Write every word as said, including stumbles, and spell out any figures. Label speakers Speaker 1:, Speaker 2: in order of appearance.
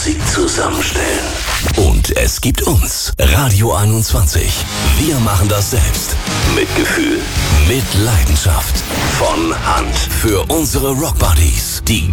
Speaker 1: Musik zusammenstellen. Und es gibt uns, Radio einundzwanzig. Wir machen das selbst. Mit Gefühl, mit Leidenschaft. Von Hand. Für unsere Rockbuddies, die